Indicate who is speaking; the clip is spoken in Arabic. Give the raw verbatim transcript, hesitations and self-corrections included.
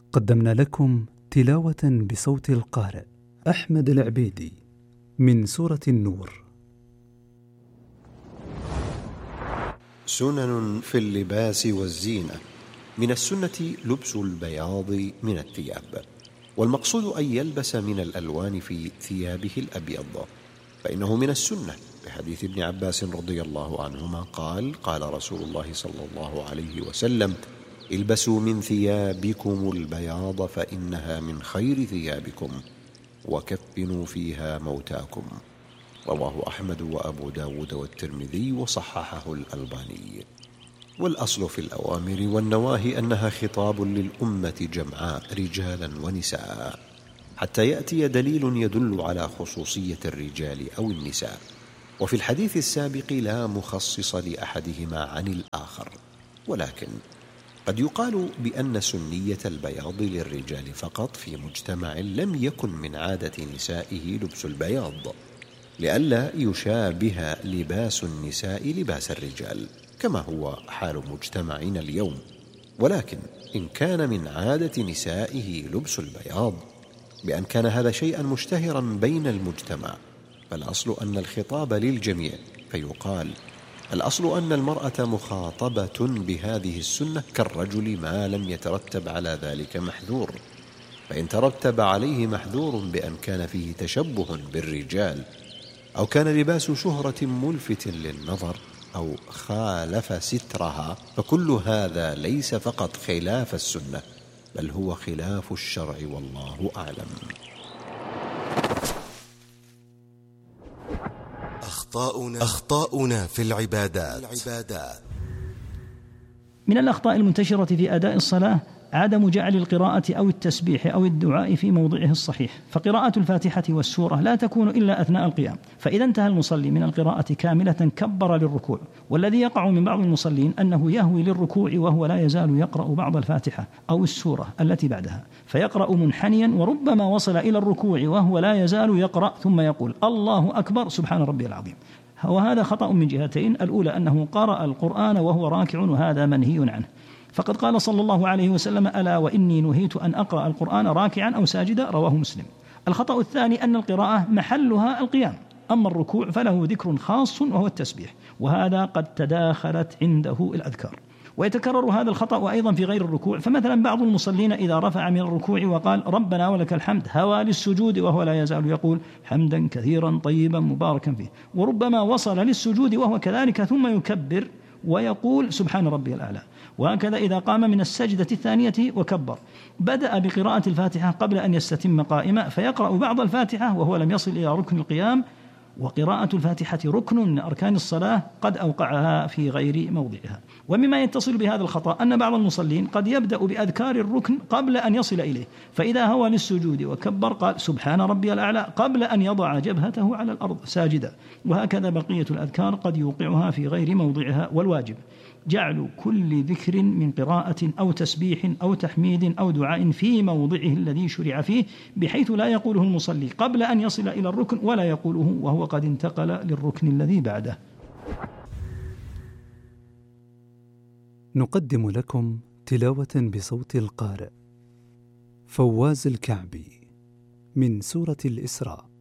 Speaker 1: قدمنا لكم تلاوة بصوت القارئ أحمد العبيدي من سورة النور.
Speaker 2: سنن في اللباس والزينة. من السنة لبس البياض من الثياب، والمقصود أن يلبس من الألوان في ثيابه الأبيض، فإنه من السنة بحديث ابن عباس رضي الله عنهما قال: قال رسول الله صلى الله عليه وسلم: البسوا من ثيابكم البياض فإنها من خير ثيابكم، وكفنوا فيها موتاكم. رواه أحمد وأبو داود والترمذي وصححه الألباني. والأصل في الأوامر والنواهي أنها خطاب للأمة جمعاء رجالا ونساء، حتى يأتي دليل يدل على خصوصية الرجال أو النساء. وفي الحديث السابق لا مخصص لأحدهما عن الآخر، ولكن قد يقال بأن سنية البياض للرجال فقط في مجتمع لم يكن من عادة نسائه لبس البياض، لئلا يشابه لباس النساء لباس الرجال كما هو حال مجتمعنا اليوم. ولكن إن كان من عادة نسائه لبس البياض بأن كان هذا شيئا مشتهرا بين المجتمع، فالأصل أن الخطاب للجميع، فيقال: الأصل أن المرأة مخاطبة بهذه السنة كالرجل ما لم يترتب على ذلك محذور. فإن ترتب عليه محذور بأن كان فيه تشبه بالرجال، أو كان لباس شهرة ملفت للنظر، أو خالف سترها، فكل هذا ليس فقط خلاف السنة، بل هو خلاف الشرع، والله أعلم.
Speaker 3: أخطاؤنا, أخطاؤنا في العبادات. العبادات
Speaker 4: من الأخطاء المنتشرة في أداء الصلاة عدم جعل القراءة أو التسبيح أو الدعاء في موضعه الصحيح، فقراءة الفاتحة والسورة لا تكون إلا أثناء القيام، فإذا انتهى المصلي من القراءة كاملة كبر للركوع. والذي يقع من بعض المصلين أنه يهوي للركوع وهو لا يزال يقرأ بعض الفاتحة أو السورة التي بعدها، فيقرأ منحنيا، وربما وصل إلى الركوع وهو لا يزال يقرأ ثم يقول: الله أكبر سبحان ربي العظيم. وهذا خطأ من جهتين: الأولى أنه قرأ القرآن وهو راكع، وهذا منهي عنه، فقد قال صلى الله عليه وسلم: ألا وإني نهيت أن أقرأ القرآن راكعا أو ساجدا، رواه مسلم. الخطأ الثاني أن القراءة محلها القيام، أما الركوع فله ذكر خاص وهو التسبيح، وهذا قد تداخلت عنده الأذكار. ويتكرر هذا الخطأ أيضا في غير الركوع، فمثلا بعض المصلين إذا رفع من الركوع وقال: ربنا ولك الحمد، هوى للسجود وهو لا يزال يقول: حمدا كثيرا طيبا مباركا فيه، وربما وصل للسجود وهو كذلك ثم يكبر ويقول: سبحان ربي الأعلى. وهكذا إذا قام من السجدة الثانية وكبر بدأ بقراءة الفاتحة قبل أن يستتم قائما، فيقرأ بعض الفاتحة وهو لم يصل إلى ركن القيام، وقراءة الفاتحة ركن من أركان الصلاة قد أوقعها في غير موضعها. ومما يتصل بهذا الخطأ أن بعض المصلين قد يبدأ بأذكار الركن قبل أن يصل إليه، فإذا هوى للسجود وكبر قال: سبحان ربي الأعلى قبل أن يضع جبهته على الأرض ساجدا. وهكذا بقية الأذكار قد يوقعها في غير موضعها. والواجب جعل كل ذكر من قراءة أو تسبيح أو تحميد أو دعاء في موضعه الذي شرع فيه، بحيث لا يقوله المصلي قبل أن يصل إلى الركن، ولا يقوله وهو قد انتقل للركن الذي بعده.
Speaker 1: نقدم لكم تلاوة بصوت القارئ فواز الكعبي من سورة الإسراء.